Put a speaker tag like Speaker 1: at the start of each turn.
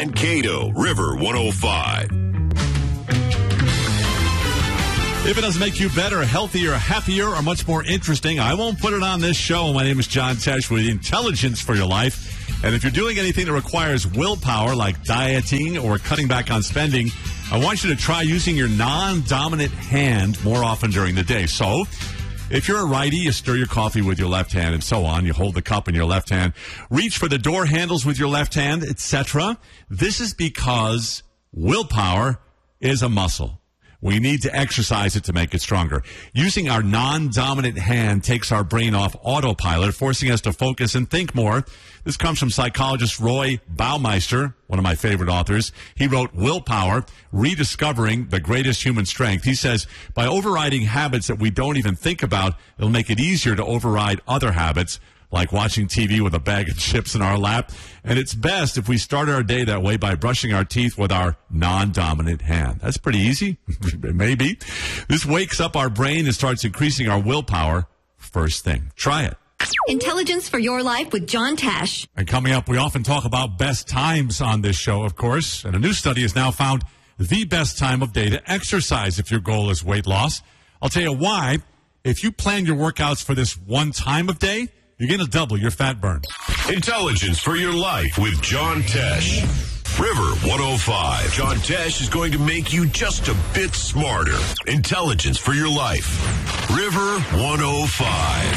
Speaker 1: Mankato, River 105.
Speaker 2: If it doesn't make you better, healthier, happier, or much more interesting, I won't put it on this show. My name is John Tesh with Intelligence for Your Life. And if you're doing anything that requires willpower, like dieting or cutting back on spending, I want you to try using your non-dominant hand more often during the day. So, if you're a righty, you stir your coffee with your left hand and so on. You hold the cup in your left hand. Reach for the door handles with your left hand, etc. This is because willpower is a muscle. We need to exercise it to make it stronger. Using our non-dominant hand takes our brain off autopilot, forcing us to focus and think more. This comes from psychologist Roy Baumeister, one of my favorite authors. He wrote Willpower, Rediscovering the Greatest Human Strength. He says, by overriding habits that we don't even think about, it'll make it easier to override other habits, like watching TV with a bag of chips in our lap. And it's best if we start our day that way by brushing our teeth with our non-dominant hand. That's pretty easy. Maybe. This wakes up our brain and starts increasing our willpower first thing. Try it.
Speaker 3: Intelligence for Your Life with John Tesh.
Speaker 2: And coming up, we often talk about best times on this show, of course. And a new study has now found the best time of day to exercise if your goal is weight loss. I'll tell you why. If you plan your workouts for this one time of day, you're going to double your fat burn.
Speaker 1: Intelligence for Your Life with John Tesh. River 105. John Tesh is going to make you just a bit smarter. Intelligence for Your Life. River 105.